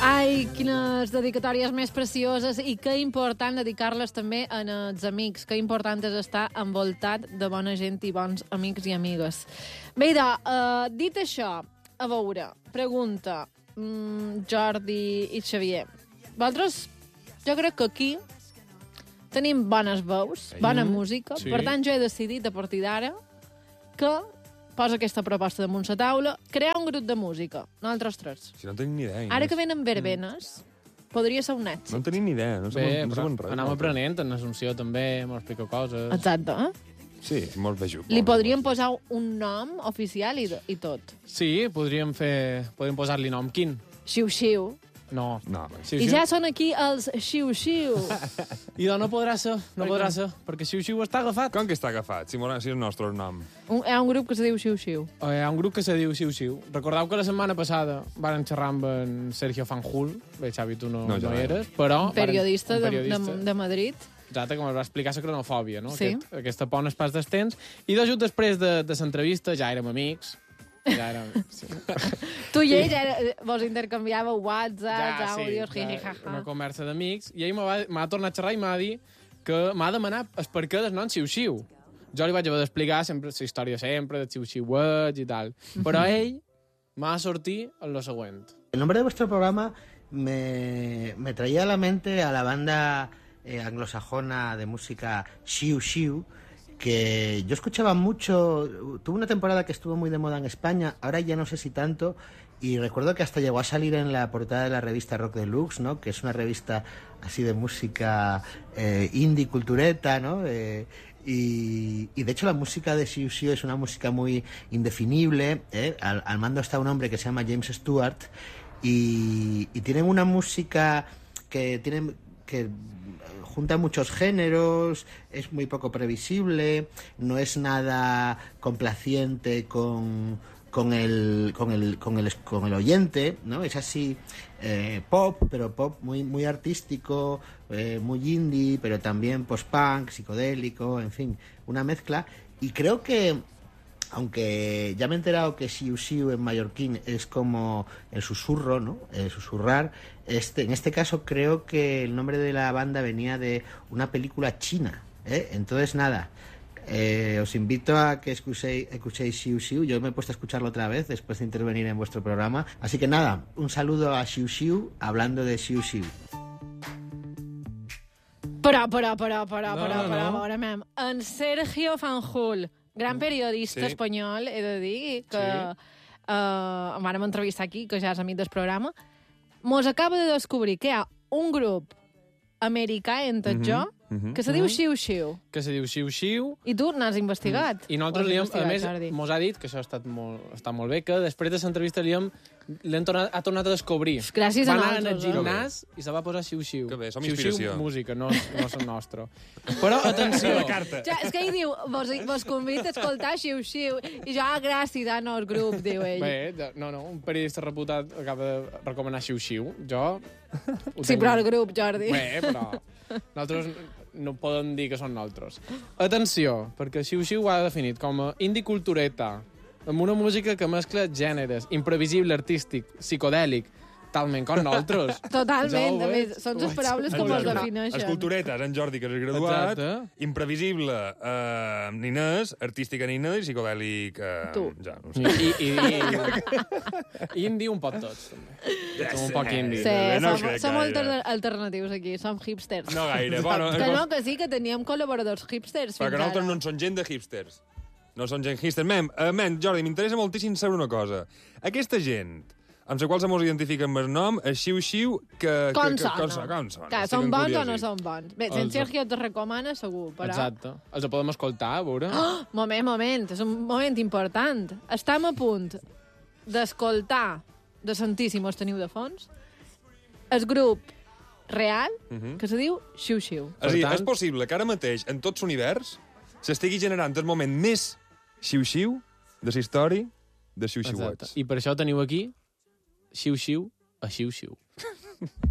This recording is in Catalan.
Ai, quines dedicatòries més precioses i que important dedicar-les també als amics. Que important és estar envoltat de bona gent i bons amics i amigues. Bé, dit això, a veure, pregunta, Jordi i Xavier. Vosaltres, jo crec que aquí tenim bones veus, bona música, sí. Per tant jo he decidit a partir d'ara que posa aquesta proposta damunt la taula, crear un grup de música, nosaltres tres. Si no tenim ni idea. Ara que venen verbenes, podria ser un èxit. No tenim ni idea, no Bé, sabem res. anem aprenent, en Assumpció també, m'explica coses. Exacte, Sí, molt bé. Li podríem posar un nom oficial i tot. Sí, podríem posar-li nom. Quin? Xiu-xiu. No. No, I ja són aquí els xiu-xiu. I no podrà ser, perquè xiu-xiu està agafat. Com que està agafat, si és el nostre nom? Hi ha un grup que se diu xiu-xiu. Hi ha un grup que se diu xiu-xiu. Recordeu que la setmana passada varen xerrar amb en Sergio Fanjul. Bé, Xavi, tu no eres, però... Periodista de Madrid. Exacte, com es va explicar la cronofòbia, no? Sí. Aquesta por en el pas dels temps. I de just després de l'entrevista ja érem amics. Sí. Tu i ell vos intercanviàveu WhatsApp, àudios, jijijaja. Una conversa d'amics. I ell m'ha tornat a xerrar i m'ha dit que m'ha demanat el perquè del nom xiu-xiu. Jo li vaig haver d'explicar sempre la història de xiu-xiuets i tal. Però ell m'ha sortit en lo següent. El nombre de vuestro programa me traía a la mente a la banda anglosajona de música Xiu Xiu, que yo escuchaba mucho. Tuve una temporada que estuvo muy de moda en España, ahora ya no sé si tanto, y recuerdo que hasta llegó a salir en la portada de la revista Rock Deluxe, ¿no? Que es una revista así de música indie, cultureta, ¿no? Y de hecho la música de Xiu Xiu es una música muy indefinible, ¿eh? Al mando está un hombre que se llama James Stewart, y tienen una música que junta muchos géneros, es muy poco previsible, no es nada complaciente con el oyente, ¿no? Es así pop, pero pop muy artístico, muy indie, pero también post-punk, psicodélico, en fin, una mezcla. Y creo que, aunque ya me he enterado que Xiu Xiu en mallorquín es como el susurro, ¿no? El susurrar. En este caso creo que el nombre de la banda venía de una película china, ¿eh? Entonces, nada, os invito a que escuchéis Xiu Xiu. Yo me he puesto a escucharlo otra vez después de intervenir en vuestro programa. Así que nada, un saludo a Xiu Xiu hablando de Xiu Xiu. Però, veure, mem. En Sergio Fanjul, gran periodista espanyol, he de dir, que em vàrem entrevistar aquí, que ja és amic del programa, mos acaba de descobrir que hi ha un grup americà, entenc jo, que se diu Xiu Xiu. Que se diu Xiu Xiu. I tu n'has investigat. I nosaltres, a més, mos ha dit, que això està molt bé, que després de l'entrevista ha tornat a descobrir. Gràcies a nosaltres. Va anar al gimnàs i se va posar Xiu Xiu. Que bé, som inspiració. Xiu Xiu, música, no és el nostre. Però, atenció. Ja, és que ell diu, vos convida a escoltar Xiu Xiu. I jo, gràcies, no, el grup, diu ell. Bé, un periodista reputat acaba de recomanar Xiu Xiu. Jo... Sí, però el grup, Jordi. Bé, però nosaltres no podem dir que són nosaltres. Atenció, perquè Xiu Xiu ho ha definit com a indie cultureta, amb una música que mescla gèneres, imprevisible, artístic, psicodèlic, talment com nosaltres. Totalment, a més, són les paraules que mos defineixen. Els culturetes, en Jordi, que és graduat, imprevisible, ninès, artística ninès i psicodèlic... Tu. Ja, no sé. I indie un poc tots, també. Som un poc indie. Sí, som alternatius aquí, som hipsters. No gaire. Que sí, que teníem col·laboradors hipsters. Perquè nosaltres no en són gent de hipsters. No són gent hipsters. Jordi, m'interessa moltíssim saber una cosa. Aquesta gent amb la qual se mos identifica amb el nom, el Xiu Xiu, com sona? Són bons o no són bons? Bé, si en Sergio te recomana, segur, però... Exacte. Els podem escoltar, a veure. Moment, és un moment important. Estem a punt d'escoltar, de sentir, si mos teniu de fons, el grup real, que se diu Xiu Xiu. És a dir, és possible que ara mateix, en tot l'univers, s'estigui generant el moment més Xiu Xiu de la història de Xiu Xiuets. I per això teniu aquí Xiu Xiu a Xiu Xiu.